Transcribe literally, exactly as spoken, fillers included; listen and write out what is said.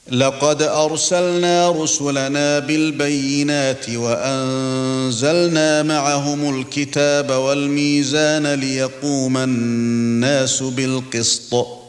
لقد أرسلنا رسلنا بالبينات وأنزلنا معهم الكتاب والميزان ليقوم الناس بالقسط